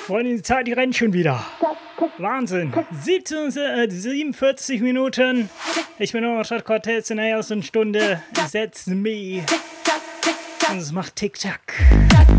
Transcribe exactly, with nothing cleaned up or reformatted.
Freunde, die Zeit, die rennt schon wieder. Wahnsinn. siebzehn, äh, siebenundvierzig Minuten. Ich bin noch Stadtquartett in der ersten Stunde. Setz me. Und es macht Tick-Tack.